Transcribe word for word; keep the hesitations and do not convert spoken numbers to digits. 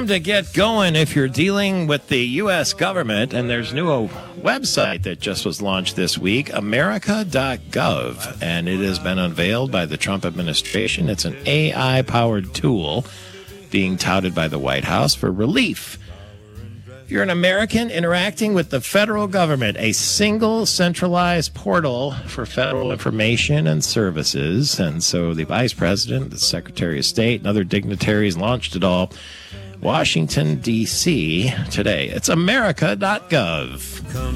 time to get going if you're dealing with the U S government, and there's new a website that just was launched this week, America dot gov, and it has been unveiled by the Trump administration. It's an A I-powered tool being touted by the White House for relief. If you're an American interacting with the federal government, a single centralized portal for federal information and services. And so the Vice President, the Secretary of State, and other dignitaries launched it all. Washington, D C today. It's America dot gov.